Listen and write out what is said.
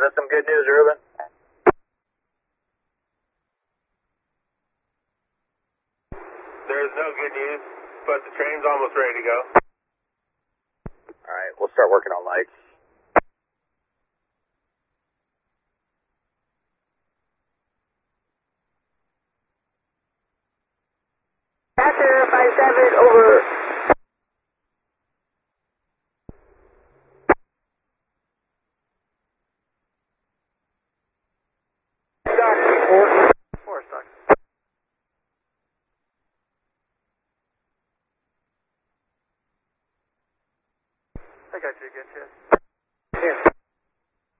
that some good news, Ruben? There's no good news, but the train's almost ready to go. Alright, we'll start working on lights. Passenger 57 over. Report